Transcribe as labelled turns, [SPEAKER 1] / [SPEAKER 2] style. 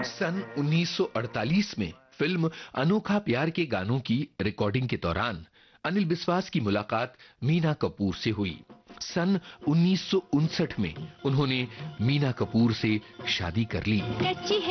[SPEAKER 1] सन 1948 में फिल्म अनोखा प्यार के गानों की रिकॉर्डिंग के दौरान अनिल बिस्वास की मुलाकात मीना कपूर से हुई। सन 1959 में उन्होंने मीना कपूर से शादी कर ली।